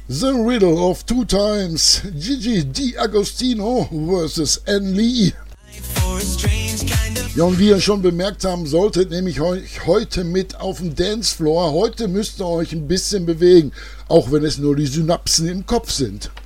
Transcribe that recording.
The Riddle of Two Times, Gigi D'Agostino vs. Ann Lee. Ja, und wie ihr schon bemerkt haben solltet, nehme ich euch heute mit auf den Dancefloor. Heute müsst ihr euch ein bisschen bewegen, auch wenn es nur die Synapsen im Kopf sind.